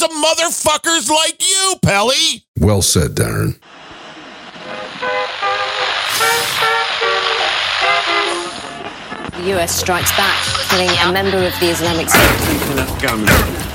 because of motherfuckers like you, Pelly. Well said, Darren. The US strikes back, killing a member of the Islamic State.